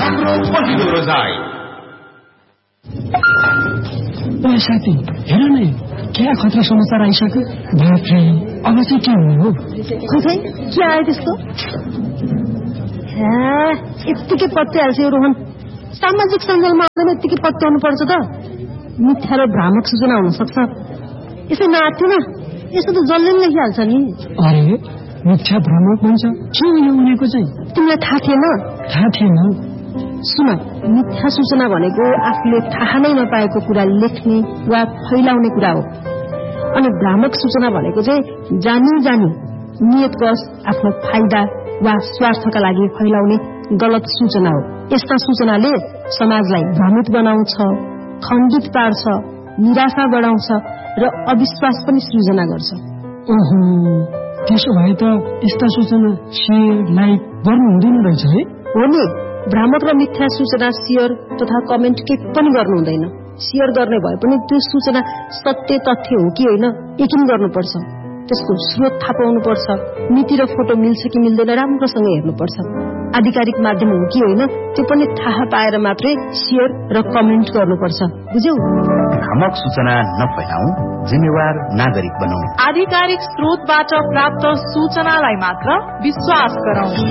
हाम्रो पहिलो रोजाइ। साथी हेर न, क्या खतरा समाचार आइसक्यो। बाफ्रे, अब चाहिँ के हुने हो? खोइ के आयो त्यस्तो? यत्तिकै पत्याइहाल्छ यो रोहन। सामाजिक सञ्जालमा आउँदैन यत्तिकै पत्याउनु पर्छ त। मिथ्या र भ्रामक सूचना हुन सक्छ। यसो नआत्थेन, यसो त जसले पनि लेखिहाल्छ नि। अरे मिथ्या भ्रामक भन्छ, के हो यो उनीको चाहिँ? तिमीलाई थाहा थिएन? थाहा थिएन। सुन, मिथ्या सूचना भनेको आफूले थाहा नै नपाएको कुरा लेख्ने वा फैलाउने कुरा हो। अनि भ्रामक सूचना भनेको चाहिँ जानी नियतवश आफ्नो फाइदा वा स्वार्थका लागि फैलाउने गलत सूचना हो। यस्ता सूचनाले समाजलाई भ्रमित बनाउँछ, खण्डित पार्छ, निराशा बढाउँछ र अविश्वास पनि सृजना गर्छ। ओहो, त्यसो भए त यस्ता सूचना शेयर लाइक गर्नु हुँदैन रहेछ है? हो नि, भ्रामक र मिथ्या सूचना शेयर तथा कमेन्ट केही पनि गर्नु हुँदैन। शेयर गर्ने भए पनि त्यो सूचना सत्य तथ्य हो कि होइन यकिन गर्नुपर्छ। त्यसको स्रोत थाहा पाउनुपर्छ, मिति र फोटो मिल्छ कि मिल्दैन राम्रोसँग हेर्नुपर्छ। आधिकारिक माध्यम हो कि होइन त्यो पनि थाहा पाएर मात्रै शेयर र कमेन्ट गर्नुपर्छ। बुझ्यौ? भ्रामक सूचना नफैलाऊ, जिम्मेवार नागरिक बनाऊ। आधिकारिक स्रोतबाट प्राप्त सूचनालाई मात्र विश्वास गरौं।